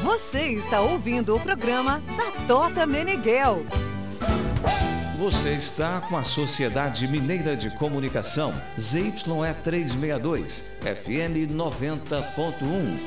Você está ouvindo o programa da Tota Meneghel. Você está com a Sociedade Mineira de Comunicação, ZYE 362, FM 90.1,